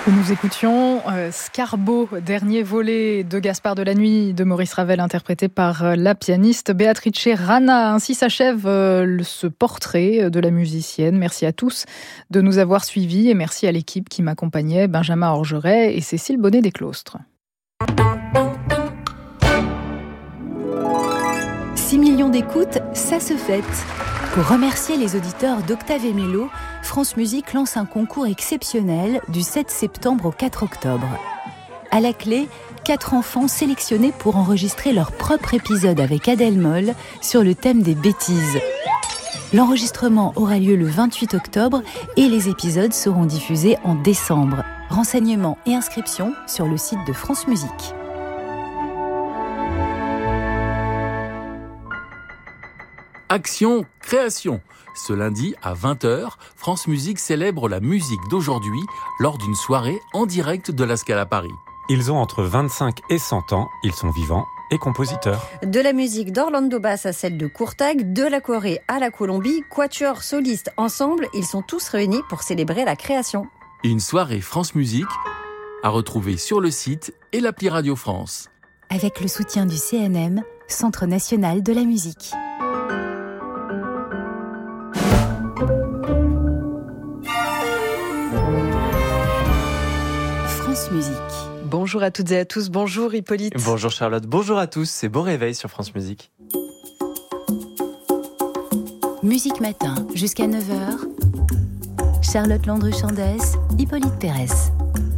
que nous écoutions. Scarbo, dernier volet de Gaspard de la Nuit de Maurice Ravel, interprété par la pianiste Beatrice Rana. Ainsi s'achève ce portrait de la musicienne. Merci à tous de nous avoir suivis et merci à l'équipe qui m'accompagnait, Benjamin Orgeret et Cécile Bonnet-Desclostres. 6 millions d'écoutes, ça se fête. Pour remercier les auditeurs d'Octave et Mélo, France Musique lance un concours exceptionnel du 7 septembre au 4 octobre. À la clé, 4 enfants sélectionnés pour enregistrer leur propre épisode avec Adèle Moll sur le thème des bêtises. L'enregistrement aura lieu le 28 octobre et les épisodes seront diffusés en décembre. Renseignements et inscriptions sur le site de France Musique. Action Création. Ce lundi à 20h, France Musique célèbre la musique d'aujourd'hui lors d'une soirée en direct de la Scala Paris. Ils ont entre 25 et 100 ans, ils sont vivants et compositeurs. De la musique d'Orlando Bass à celle de Courtag, de la Corée à la Colombie, quatuor, solistes, ensemble, ils sont tous réunis pour célébrer la création. Une soirée France Musique à retrouver sur le site et l'appli Radio France. Avec le soutien du CNM, Centre National de la Musique. France Musique. Bonjour à toutes et à tous, bonjour Hippolyte. Bonjour Charlotte, bonjour à tous, c'est Beau Réveil sur France Musique. Musique Matin, jusqu'à 9h. Charlotte Landru-Chandès, Hippolyte Thérèse.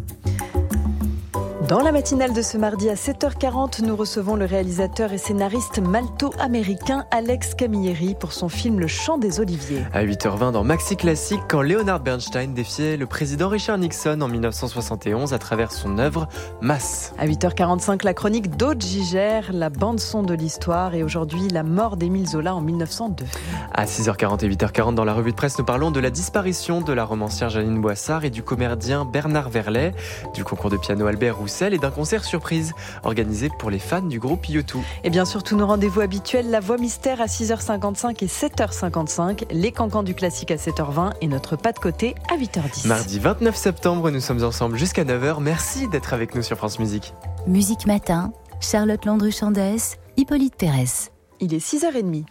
Dans la matinale de ce mardi à 7h40, nous recevons le réalisateur et scénariste malto-américain Alex Camilleri pour son film Le Chant des Oliviers. À 8h20 dans Maxi Classique, quand Leonard Bernstein défiait le président Richard Nixon en 1971 à travers son œuvre Masse. À 8h45, la chronique d'Aude Gigère, la bande-son de l'histoire et aujourd'hui la mort d'Émile Zola en 1902. À 6h40 et 8h40 dans la revue de presse, nous parlons de la disparition de la romancière Janine Boissard et du comédien Bernard Verlet, du concours de piano Albert Roussel et d'un concert surprise organisé pour les fans du groupe U2. Et bien sûr, tous nos rendez-vous habituels, la voix mystère à 6h55 et 7h55, les cancans du classique à 7h20 et notre pas de côté à 8h10. Mardi 29 septembre, nous sommes ensemble jusqu'à 9h. Merci d'être avec nous sur France Musique. Musique Matin, Charlotte Landru-Chandès, Hippolyte Thérèse. Il est 6h30.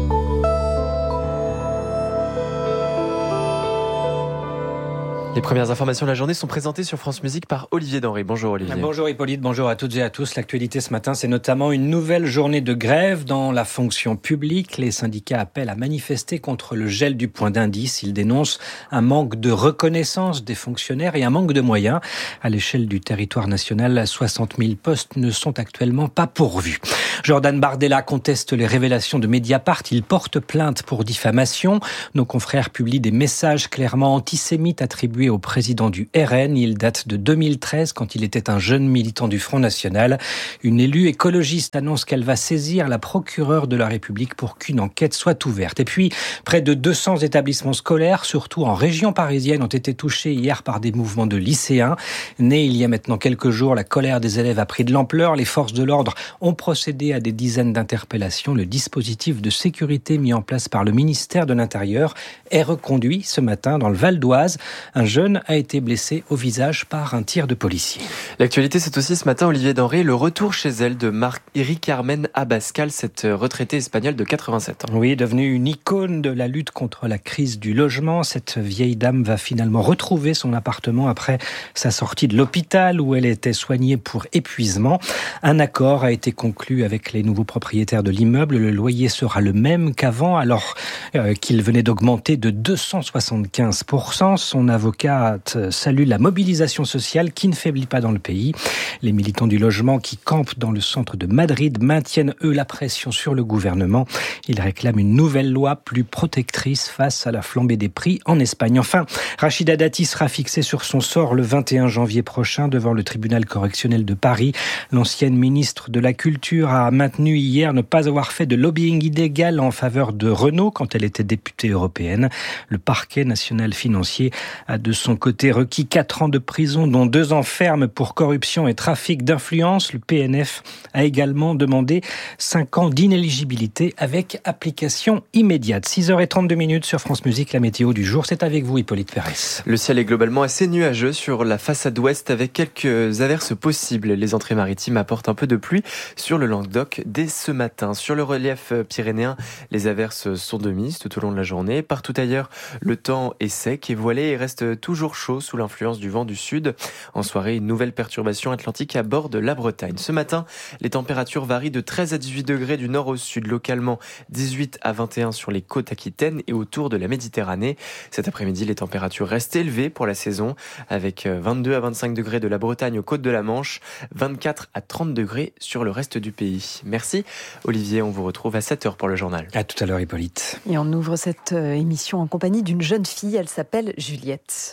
Les premières informations de la journée sont présentées sur France Musique par Olivier Denré. Bonjour Olivier. Bonjour Hippolyte, bonjour à toutes et à tous. L'actualité ce matin, c'est notamment une nouvelle journée de grève dans la fonction publique. Les syndicats appellent à manifester contre le gel du point d'indice. Ils dénoncent un manque de reconnaissance des fonctionnaires et un manque de moyens. À l'échelle du territoire national, 60 000 postes ne sont actuellement pas pourvus. Jordan Bardella conteste les révélations de Mediapart. Il porte plainte pour diffamation. Nos confrères publient des messages clairement antisémites attribués au président du RN. Il date de 2013 quand il était un jeune militant du Front National. Une élue écologiste annonce qu'elle va saisir la procureure de la République pour qu'une enquête soit ouverte. Et puis, près de 200 établissements scolaires, surtout en région parisienne, ont été touchés hier par des mouvements de lycéens. Né il y a maintenant quelques jours, la colère des élèves a pris de l'ampleur. Les forces de l'ordre ont procédé à des dizaines d'interpellations. Le dispositif de sécurité mis en place par le ministère de l'Intérieur est reconduit ce matin dans le Val d'Oise. Un jeune a été blessé au visage par un tir de policier. L'actualité, c'est aussi ce matin, Olivier Denré, le retour chez elle de Marie-Carmen Abascal, cette retraitée espagnole de 87 ans. Oui, devenue une icône de la lutte contre la crise du logement, cette vieille dame va finalement retrouver son appartement après sa sortie de l'hôpital où elle était soignée pour épuisement. Un accord a été conclu avec les nouveaux propriétaires de l'immeuble. Le loyer sera le même qu'avant alors qu'il venait d'augmenter de 275%. Son avocate salue la mobilisation sociale qui ne faiblit pas dans le pays. Les militants du logement qui campent dans le centre de Madrid maintiennent, eux, la pression sur le gouvernement. Ils réclament une nouvelle loi plus protectrice face à la flambée des prix en Espagne. Enfin, Rachida Dati sera fixée sur son sort le 21 janvier prochain devant le tribunal correctionnel de Paris. L'ancienne ministre de la Culture a maintenu hier ne pas avoir fait de lobbying illégal en faveur de Renault quand elle était députée européenne. Le parquet national financier a de de son côté, requis 4 ans de prison, dont 2 ans ferme pour corruption et trafic d'influence. Le PNF a également demandé 5 ans d'inéligibilité avec application immédiate. 6h32 sur France Musique, la météo du jour. C'est avec vous, Hippolyte Pérez. Le ciel est globalement assez nuageux sur la façade ouest avec quelques averses possibles. Les entrées maritimes apportent un peu de pluie sur le Languedoc dès ce matin. Sur le relief pyrénéen, les averses sont de mise tout au long de la journée. Partout ailleurs, le temps est sec et voilé et reste toujours chaud sous l'influence du vent du sud. En soirée, une nouvelle perturbation atlantique aborde la Bretagne. Ce matin, les températures varient de 13 à 18 degrés du nord au sud, localement 18 à 21 sur les côtes aquitaines et autour de la Méditerranée. Cet après-midi, les températures restent élevées pour la saison, avec 22 à 25 degrés de la Bretagne aux côtes de la Manche, 24 à 30 degrés sur le reste du pays. Merci Olivier, on vous retrouve à 7h pour le journal. À tout à l'heure Hippolyte. Et on ouvre cette émission en compagnie d'une jeune fille, elle s'appelle Juliette.